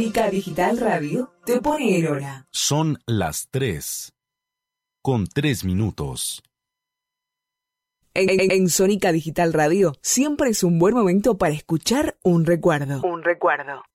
Sónica Digital Radio te pone en hora. Son las 3:03. En Sónica Digital Radio siempre es un buen momento para escuchar un recuerdo.